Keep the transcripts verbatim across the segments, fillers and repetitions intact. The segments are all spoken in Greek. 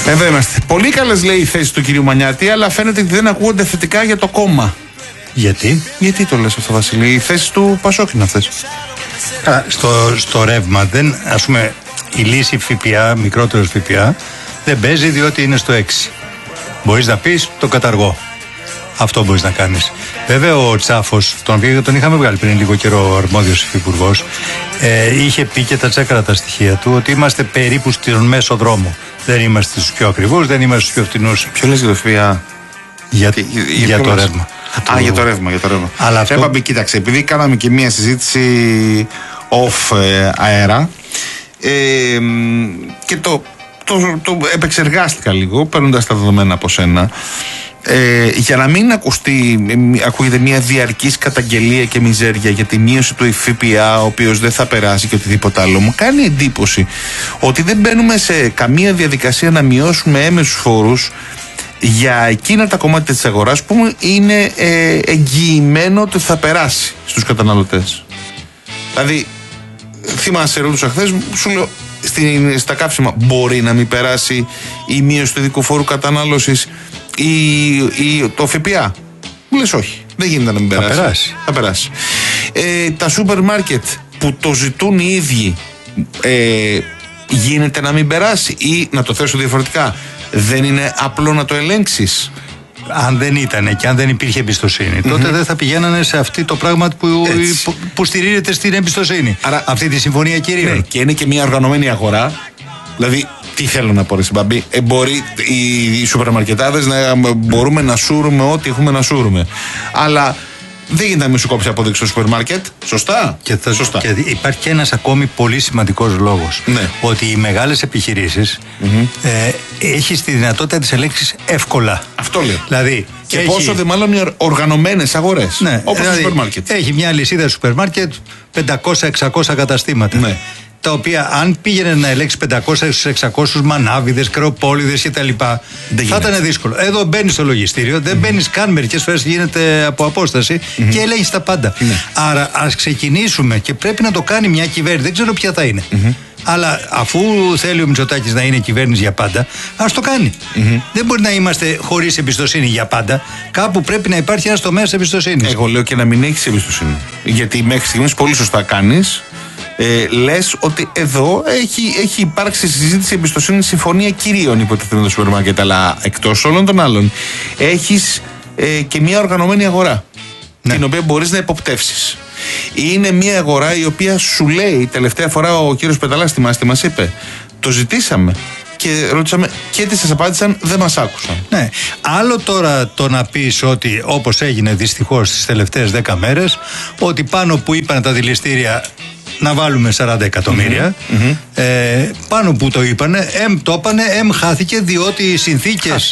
Εδώ είμαστε. Πολύ καλές, λέει, οι θέσεις του κυρίου Μανιάτη, αλλά φαίνεται ότι δεν ακούγονται θετικά για το κόμμα. Γιατί? Γιατί το λες αυτό, Βασίλη? Οι θέσεις του Πασόκ είναι αυτές. Α, στο, στο ρεύμα, δεν, ας πούμε, η λύση ΦΠΑ, μικρότερος ΦΠΑ, δεν παίζει διότι είναι στο έξι. Μπορείς να πεις το καταργώ. Αυτό μπορείς να κάνεις. Βέβαια ο Τσάφος, τον, τον είχαμε βγάλει πριν λίγο καιρό ο αρμόδιος υφυπουργός, ε, είχε πει και τα τσέκαρα τα στοιχεία του ότι είμαστε περίπου στον μέσο δρόμο. Δεν είμαστε στους πιο ακριβούς, δεν είμαστε στους πιο φτηνούς. Ποιο λες για το ΦΠΑ? Για, για, για, για το λες? ρεύμα. Α, για το ρεύμα, για το ρεύμα. Αλλά αυτό... Έπαμε, κοίταξε, επειδή κάναμε και μία συζήτηση off ε, αέρα ε, και το, το, το επεξεργάστηκα λίγο, παίρνοντας τα δεδομένα από σένα. Ε, για να μην ακουστεί, ακούγεται μια διαρκής καταγγελία και μιζέρια για τη μείωση του ΦΠΑ, ο οποίος δεν θα περάσει και οτιδήποτε άλλο, μου κάνει εντύπωση ότι δεν μπαίνουμε σε καμία διαδικασία να μειώσουμε έμεσους φόρους για εκείνα τα κομμάτια της αγοράς που είναι ε, εγγυημένο ότι θα περάσει στους καταναλωτές. Δηλαδή, θυμάσαι, ρώτησα χθες, σου λέω, στην, στα κάψιμα μπορεί να μην περάσει η μείωση του ειδικού φόρου κατανάλωσης ή, ή το ΦΠΑ? Μου λες όχι, δεν γίνεται να μην περάσει. Θα περάσει. Θα περάσει. Ε, τα σούπερ μάρκετ που το ζητούν οι ίδιοι, ε, γίνεται να μην περάσει? Ή να το θέσω διαφορετικά, δεν είναι απλό να το ελέγξεις? Αν δεν ήταν και αν δεν υπήρχε εμπιστοσύνη, mm-hmm. τότε δεν θα πηγαίνανε σε αυτό το πράγμα που, που, που στηρίζεται στην εμπιστοσύνη. Άρα, αυτή τη συμφωνία κυρίων. Ναι, και είναι και μια οργανωμένη αγορά. Δηλαδή, τι θέλω να πω, ρε Συμπαμπή, ε, μπορεί οι, οι σούπερμαρκετάδες να μπορούμε να σούρουμε ό,τι έχουμε να σούρουμε. Αλλά δεν γίνεται να μην σου κόψει απόδειξη στο σούπερ μάρκετ. Σωστά. Και, θα, Σωστά. και υπάρχει και ένας ακόμη πολύ σημαντικός λόγος. Ναι. Ότι οι μεγάλες επιχειρήσεις mm-hmm. ε, έχεις τη δυνατότητα της ελέγξης εύκολα. Αυτό λέω. Δηλαδή, και έχει... πόσο δε μάλλον οι οργανωμένες αγορές. Ναι, όπως δηλαδή, το σούπερ μάρκετ. Έχει μια λυσίδα σούπερ μάρκετ πεντακόσια εξακόσια καταστήματα. Ναι. Τα οποία αν πήγαινε να ελέγξει πεντακόσιους εξακόσιους μανάβιδες, κρεοπόλιδες κτλ. Θα ήταν δύσκολο. Εδώ μπαίνει στο λογιστήριο, δεν mm-hmm. μπαίνει καν, μερικές φορές γίνεται από απόσταση mm-hmm. και ελέγχει τα πάντα. Mm-hmm. Άρα ας ξεκινήσουμε και πρέπει να το κάνει μια κυβέρνηση. Δεν ξέρω ποια θα είναι. Mm-hmm. Αλλά αφού θέλει ο Μητσοτάκης να είναι κυβέρνηση για πάντα, ας το κάνει. Mm-hmm. Δεν μπορεί να είμαστε χωρίς εμπιστοσύνη για πάντα. Κάπου πρέπει να υπάρχει ένας τομέας εμπιστοσύνης. Εγώ λέω και να μην έχεις εμπιστοσύνη. Γιατί μέχρι στιγμής πολύ σωστά κάνεις. Ε, λες ότι εδώ έχει, έχει υπάρξει συζήτηση εμπιστοσύνη, συμφωνία κυρίων υποτίθεται με το σούπερ μάρκετ, αλλά εκτός όλων των άλλων έχεις ε, και μια οργανωμένη αγορά, ναι. την οποία μπορείς να υποπτεύσεις. Είναι μια αγορά η οποία σου λέει, τελευταία φορά ο κύριος Πεταλάς, θυμάστε, μας είπε, το ζητήσαμε και ρωτήσαμε και τι σας απάντησαν, δεν μας άκουσαν. Ναι. Άλλο τώρα το να πεις ότι, όπως έγινε δυστυχώς τις τελευταίες δέκα μέρες, ότι πάνω που είπαν τα δηληστήρια να βάλουμε σαράντα εκατομμύρια, mm-hmm. ε, πάνω που το είπανε, εμ το είπανε, εμ χάθηκε, διότι οι συνθήκες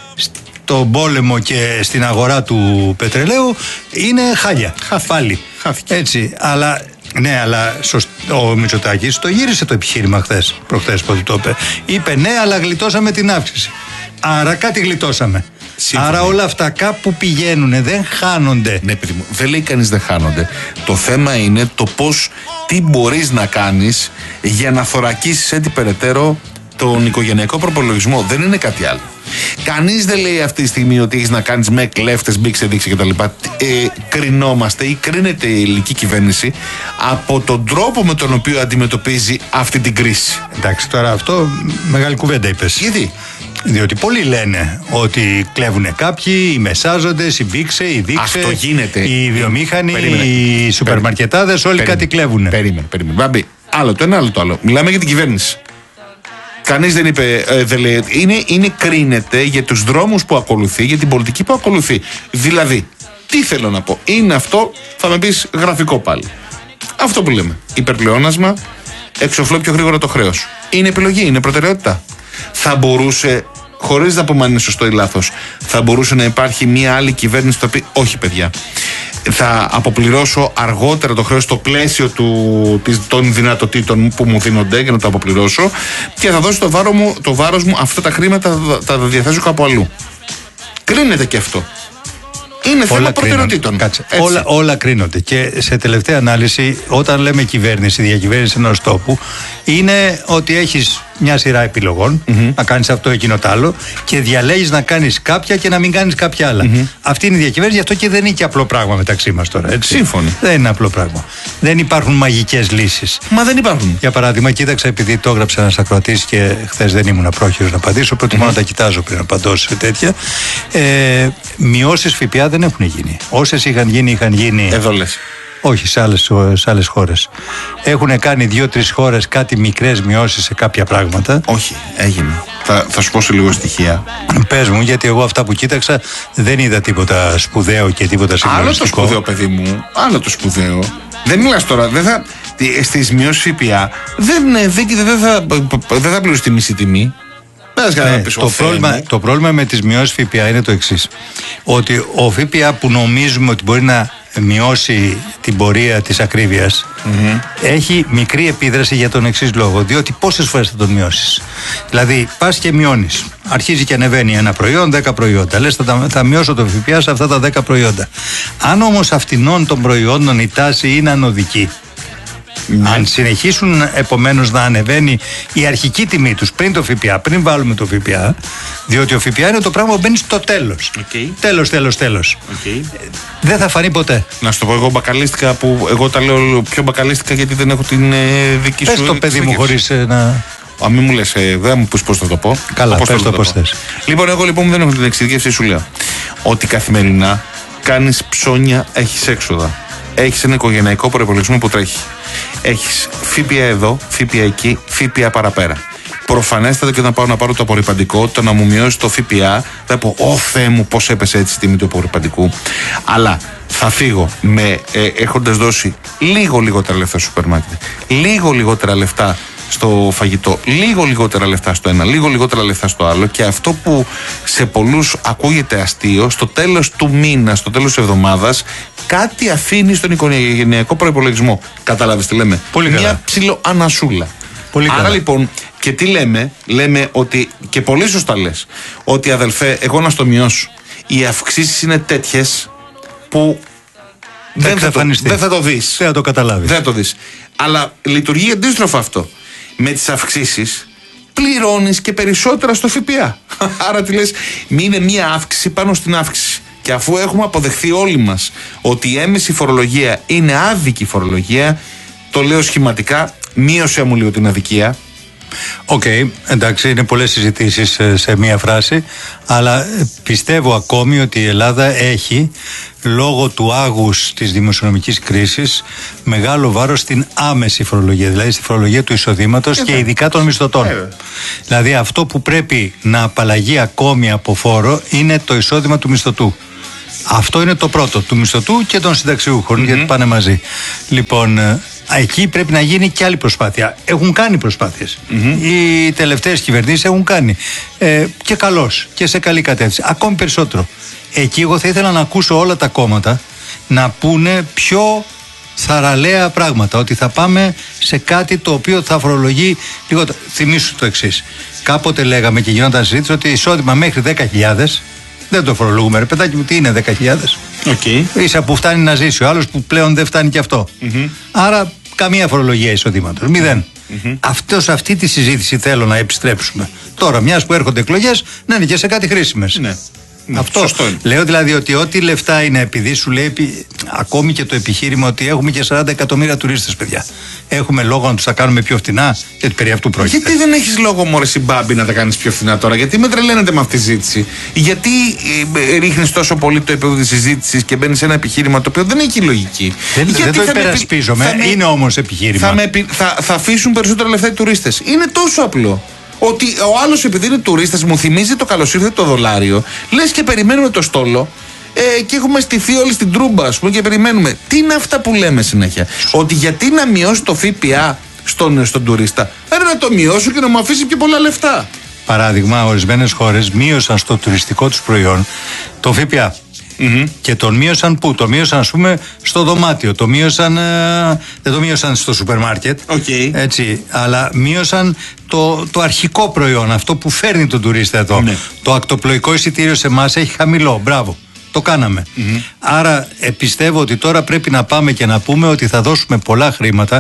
στον πόλεμο και στην αγορά του πετρελαίου είναι χάλια. Χάθηκε. Πάλι. Χάθηκε. Έτσι, αλλά... Ναι, αλλά ο Μητσοτάκης το γύρισε το επιχείρημα χθες, προχθές πότε το είπε. Είπε ναι, αλλά γλιτώσαμε την αύξηση. Άρα κάτι γλιτώσαμε. Σύμφωνα. Άρα όλα αυτά κάπου πηγαίνουνε, δεν χάνονται. Ναι, παιδί μου, δεν λέει κανείς δεν χάνονται. Το θέμα είναι το πώς, τι μπορείς να κάνεις για να θωρακίσεις έτσι περαιτέρω τον οικογενειακό προπολογισμό. Δεν είναι κάτι άλλο. Κανείς δεν λέει αυτή τη στιγμή ότι έχεις να κάνεις με κλέφτες, μπήξε, δείξε κτλ. Ε, κρινόμαστε ή κρίνεται η ελληνική κυβέρνηση από τον τρόπο με τον οποίο αντιμετωπίζει αυτή την κρίση. Εντάξει, τώρα αυτό μεγάλη κουβέντα είπες. Γιατί? Διότι πολλοί λένε ότι κλέβουν κάποιοι, οι μεσάζοντες, οι μπήξε, οι δείξε. Αυτό γίνεται. Οι βιομήχανοι, περίμενε. Οι σουπερμαρκετάδες, όλοι περίμενε. Κάτι κλέβουν. Περίμενε, περίμενε. Μπάμπη, άλλο το ένα, άλλο το άλλο. Μιλάμε για την κυβέρνηση. Κανείς δεν είπε, ε, δεν λέει, είναι, είναι κρίνεται για τους δρόμους που ακολουθεί, για την πολιτική που ακολουθεί. Δηλαδή, τι θέλω να πω, είναι αυτό, θα με πεις γραφικό πάλι. Αυτό που λέμε, υπερπλεόνασμα, εξοφλώ πιο γρήγορα το χρέος. Είναι επιλογή, είναι προτεραιότητα. Θα μπορούσε, χωρίς να πούμε αν είναι σωστό ή λάθος, θα μπορούσε να υπάρχει μια άλλη κυβέρνηση που θα πει, όχι παιδιά, θα αποπληρώσω αργότερα το χρέος στο πλαίσιο του, της, των δυνατοτήτων που μου δίνονται για να το αποπληρώσω και θα δώσω το, βάρο μου, το βάρος μου, αυτά τα χρήματα θα τα διαθέσω κάπου αλλού. Κρίνεται και αυτό. Είναι όλα θέμα προτεραιοτήτων. Όλα, όλα κρίνονται. Και σε τελευταία ανάλυση, όταν λέμε κυβέρνηση, διακυβέρνηση ενός τόπου, είναι ότι έχεις μια σειρά επιλογών, mm-hmm. να κάνεις αυτό, εκείνο, το άλλο, και διαλέγεις να κάνεις κάποια και να μην κάνεις κάποια άλλα. Mm-hmm. Αυτή είναι η διακυβέρνηση, γι' αυτό και δεν είναι και απλό πράγμα μεταξύ μας τώρα. Έτσι. Σύμφωνοι. Δεν είναι απλό πράγμα. Δεν υπάρχουν μαγικές λύσεις. Μα δεν υπάρχουν. Για παράδειγμα, κοίταξα, επειδή το έγραψε ένας ακροατής και χθες δεν ήμουν πρόχειρος να απαντήσω, προτιμώ mm-hmm. να τα κοιτάζω πριν απαντώ σε τέτοια. Ε, μειώσεις ΦΠΑ δεν έχουν γίνει. Όσες είχαν γίνει, είχαν γίνει. Εδώ λες. Όχι, σε άλλες, σε άλλες χώρες. Έχουν κάνει δύο-τρεις χώρες κάτι μικρές μειώσεις σε κάποια πράγματα. Όχι, έγινε. Θα, θα σου πω σε λίγο στοιχεία. Πες μου, γιατί εγώ αυτά που κοίταξα δεν είδα τίποτα σπουδαίο και τίποτα συγκλονιστικό. Άλλο το σπουδαίο, παιδί μου. Άλλο το σπουδαίο. Δεν μιλάς τώρα. Δεν θα, στις μειώσεις ΦΠΑ δεν, δεν, δεν θα, δεν θα πληρώσει τη μισή τιμή. Ναι, το, πρόβλημα, το πρόβλημα με τις μειώσεις ΦΠΑ είναι το εξής. Ότι ο ΦΠΑ που νομίζουμε ότι μπορεί να μειώσει την πορεία της ακρίβειας mm-hmm. έχει μικρή επίδραση για τον εξής λόγο. Διότι πόσες φορές θα τον μειώσεις? Δηλαδή πας και μειώνεις, αρχίζει και ανεβαίνει ένα προϊόν, δέκα προϊόντα. Λες θα, θα μειώσω το ΦΠΑ σε αυτά τα δέκα προϊόντα. Αν όμως αυτινών των προϊόντων η τάση είναι ανωδική, ναι. αν συνεχίσουν επομένως να ανεβαίνει η αρχική τιμή τους πριν το ΦΠΑ, πριν βάλουμε το ΦΠΑ, διότι ο ΦΠΑ είναι το πράγμα που μπαίνει στο τέλος. Okay. Τέλος, τέλος, τέλος. Okay. Δεν θα φανεί ποτέ. Να σου το πω, εγώ μπακαλίστηκα, που εγώ τα λέω πιο μπακαλίστηκα γιατί δεν έχω την ε, δική πες σου. Πες το παιδί μου χωρίς ε, να. Α, μην μου λες, ε, δεν μου πεις πώς θα το πω. Καλά, πώς πες το πώς θες. Λοιπόν, εγώ λοιπόν δεν έχω την εξειδικεύση, σου λέω ότι καθημερινά κάνεις ψώνια, έχεις έξοδα. Έχεις ένα οικογενειακό προϋπολογισμό που τρέχει. Έχεις ΦΠΑ εδώ, ΦΠΑ εκεί, ΦΠΑ παραπέρα. Προφανέστατα και όταν πάω να πάρω το απορριπαντικό, το να μου μειώσει το ΦΠΑ, θα πω, Ω Θεέ μου, πώς έπεσε έτσι η τιμή του απορριπαντικού. Αλλά θα φύγω με, ε, έχοντας δώσει λίγο λιγότερα λεφτά στο σούπερ μάρκετ, λίγο λιγότερα λεφτά στο φαγητό, λίγο λιγότερα λεφτά στο ένα, λίγο λιγότερα λεφτά στο άλλο, και αυτό που σε πολλούς ακούγεται αστείο, στο τέλος του μήνα, στο τέλος της εβδομάδας, κάτι αφήνει στον οικογενειακό προϋπολογισμό. Κατάλαβες τι λέμε? Πολύ Μια καλά. ψιλοανασούλα. Πολύ Άρα καλά. λοιπόν, και τι λέμε? Λέμε ότι, και πολύ σωστά λες, ότι αδελφέ, εγώ να στο μειώσω. Οι αυξήσεις είναι τέτοιες που δεν θα, το, δεν θα το δεις. Δεν θα το καταλάβεις. Δεν θα το δεις. Αλλά λειτουργεί αντίστροφα αυτό. Με τις αυξήσεις πληρώνεις και περισσότερα στο ΦΠΑ. Άρα τι λες? Είναι μία αύξηση πάνω στην αύξηση. Και αφού έχουμε αποδεχθεί όλοι μας ότι η έμεση φορολογία είναι άδικη φορολογία, το λέω σχηματικά, μείωσε μου λίγο την αδικία. Οκ, okay, εντάξει, είναι πολλές συζητήσεις σε μία φράση, αλλά πιστεύω ακόμη ότι η Ελλάδα έχει, λόγω του άγους της δημοσιονομικής κρίσης, μεγάλο βάρος στην άμεση φορολογία, δηλαδή στη φορολογία του εισοδήματος και, και ειδικά των μισθωτών. Ε, δηλαδή αυτό που πρέπει να απαλλαγεί ακόμη από φόρο είναι το εισόδημα του μισθωτού. Αυτό είναι το πρώτο, του μισθωτού και των συνταξιούχων, mm-hmm. γιατί πάνε μαζί. Λοιπόν, εκεί πρέπει να γίνει και άλλη προσπάθεια. Έχουν κάνει προσπάθειες. Mm-hmm. Οι τελευταίες κυβερνήσεις έχουν κάνει. Ε, και καλώς και σε καλή κατεύθυνση. Ακόμη περισσότερο. Εκεί εγώ θα ήθελα να ακούσω όλα τα κόμματα να πούνε πιο θαραλέα πράγματα. Ότι θα πάμε σε κάτι το οποίο θα φορολογεί λιγότερο. Θυμήσου το εξής. Κάποτε λέγαμε και γινόταν συζήτηση ότι εισόδημα μέχρι δέκα χιλιάδες δεν το φορολογούμε. Ρε παιδάκι μου, τι είναι δέκα χιλιάδες? Okay. Ίσα που φτάνει να ζήσει ο άλλος που πλέον δεν φτάνει και αυτό. Mm-hmm. Άρα καμία φορολογία εισοδήματος. Μηδέν. Mm-hmm. Αυτό, σε αυτή τη συζήτηση θέλω να επιστρέψουμε. Τώρα, μιας που έρχονται εκλογές, να είναι και σε κάτι χρήσιμες. Ναι. Αυτό. Σωστό είναι. Λέω δηλαδή ότι ό,τι λεφτά είναι, επειδή σου λέει επί... ακόμη και το επιχείρημα ότι έχουμε και σαράντα εκατομμύρια τουρίστες, παιδιά. Έχουμε λόγο να τους τα κάνουμε πιο φθηνά, γιατί περί αυτού πρόκειται. Γιατί δεν έχεις λόγο, μωρέ συμπάμπη, να τα κάνεις πιο φθηνά τώρα? Γιατί με τρελαίνετε με αυτή τη συζήτηση? Γιατί ε, ρίχνεις τόσο πολύ το επίπεδο της συζήτησης και μπαίνεις σε ένα επιχείρημα το οποίο δεν έχει λογική? Δεν, δεν το υπερασπίζομαι, με... είναι όμως επιχείρημα. Θα, με, θα, θα αφήσουν περισσότερα λεφτά οι τουρίστες. Είναι τόσο απλό. Ότι ο άλλος, επειδή είναι τουρίστας, μου θυμίζει το καλώς ήρθε το δολάριο. Λες και περιμένουμε το στόλο ε, και έχουμε στηθεί όλοι στην τρούμπα, ας πούμε, και περιμένουμε. Τι είναι αυτά που λέμε συνέχεια? Ότι γιατί να μειώσει το ΦΠΑ στον, στον τουρίστα? Άρα να το μειώσω και να μου αφήσει πιο πολλά λεφτά. Παράδειγμα, ορισμένες χώρες μείωσαν στο τουριστικό τους προϊόν το ΦΠΑ. Mm-hmm. Και τον μείωσαν πού? Το μείωσαν, ας πούμε, στο δωμάτιο. Το μείωσαν, ε, δεν το μείωσαν στο σούπερ μάρκετ. Okay. Έτσι, αλλά μείωσαν το, το αρχικό προϊόν, αυτό που φέρνει τον τουρίστα εδώ. Mm-hmm. Το ακτοπλοϊκό εισιτήριο σε εμάς έχει χαμηλό. Μπράβο. Το κάναμε. Mm-hmm. Άρα ε, πιστεύω ότι τώρα πρέπει να πάμε και να πούμε ότι θα δώσουμε πολλά χρήματα,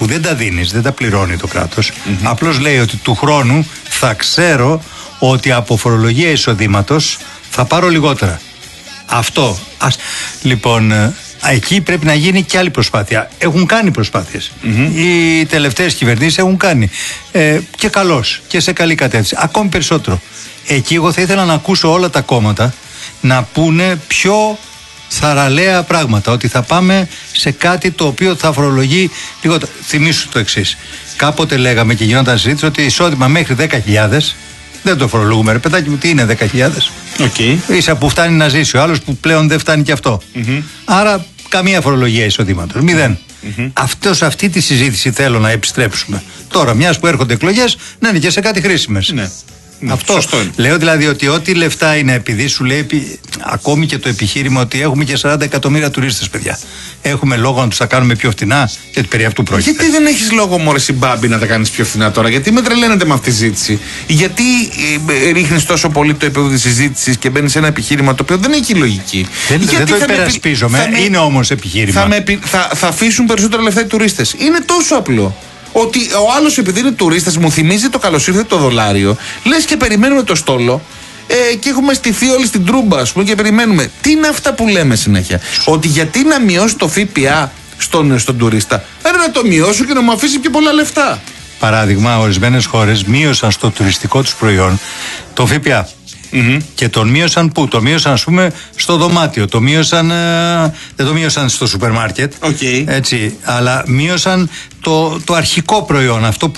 που δεν τα δίνεις, δεν τα πληρώνει το κράτος. Mm-hmm. Απλώς λέει ότι του χρόνου θα ξέρω ότι από φορολογία εισοδήματος θα πάρω λιγότερα. Αυτό. Ας... Λοιπόν, εκεί πρέπει να γίνει και άλλη προσπάθεια. Έχουν κάνει προσπάθειες. Mm-hmm. Οι τελευταίες κυβερνήσεις έχουν κάνει. Ε, και καλώς και σε καλή κατεύθυνση. Ακόμη περισσότερο. Εκεί εγώ θα ήθελα να ακούσω όλα τα κόμματα να πούνε πιο θαραλέα πράγματα. Ότι θα πάμε σε κάτι το οποίο θα φορολογεί λιγότερο. Θυμήσου το εξής. Κάποτε λέγαμε και γινόταν συζήτηση ότι εισόδημα μέχρι δέκα χιλιάδες δεν το φορολογούμε. Ρε παιδάκι μου, τι είναι δέκα χιλιάδες. Okay. Ίσα που φτάνει να ζήσει. Ο άλλος που πλέον δεν φτάνει και αυτό. Mm-hmm. Άρα καμία φορολογία εισοδήματος. Μηδέν. Mm-hmm. Αυτό, σε αυτή τη συζήτηση θέλω να επιστρέψουμε. Τώρα, μιας που έρχονται εκλογές, να είναι και σε κάτι χρήσιμες. Ναι. Ναι, αυτό λέω, δηλαδή ότι ό,τι λεφτά είναι, επειδή σου λέει ακόμη και το επιχείρημα ότι έχουμε και σαράντα εκατομμύρια τουρίστες, παιδιά. Έχουμε λόγο να τους τα κάνουμε πιο φθηνά, γιατί περί αυτού πρόκειται. Γιατί δεν έχεις λόγο, μωρέ Συμπάμπη, να τα κάνεις πιο φθηνά τώρα? Γιατί με τρελαίνετε με αυτή τη συζήτηση? Γιατί ε, ρίχνεις τόσο πολύ το επίπεδο της συζήτησης και μπαίνεις σε ένα επιχείρημα το οποίο δεν έχει λογική? Δεν, δεν το υπερασπίζομαι, με, είναι όμως επιχείρημα. Θα, με, θα, θα αφήσουν περισσότερο λεφτά οι τουρίστες. Είναι τόσο απλό. Ότι ο άλλος, επειδή είναι τουρίστας, μου θυμίζει το καλώς ήρθε το δολάριο. Λες και περιμένουμε το στόλο ε, και έχουμε στηθεί όλοι στην τρούμπα, ας πούμε, και περιμένουμε. Τι είναι αυτά που λέμε συνέχεια? Ότι γιατί να μειώσει το ΦΠΑ στον, στον τουρίστα? Άρα να το μειώσω και να μου αφήσει πιο πολλά λεφτά. Παράδειγμα, ορισμένες χώρες μείωσαν στο τουριστικό τους προϊόν το ΦΠΑ. Mm-hmm. Και τον μείωσαν πού? Το μείωσαν, ας πούμε, στο δωμάτιο. Το μείωσαν, ε, δεν το μείωσαν στο σούπερ μάρκετ. Okay. Έτσι, αλλά μείωσαν το, το αρχικό προϊόν, αυτό που